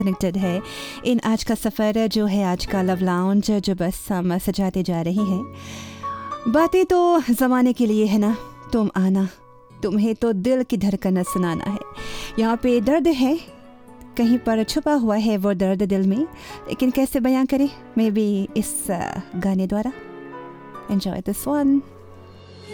Connected है इन आज का सफ़र जो है, आज का लव लाउंज जो बस हम सजाते जा रहे हैं। बातें तो ज़माने के लिए है ना, तुम आना, तुम्हें तो दिल की धड़कन सुनाना है। यहाँ पे दर्द है, कहीं पर छुपा हुआ है वो दर्द दिल में, लेकिन कैसे बयां करें, मे बी इस गाने द्वारा। Enjoy this one.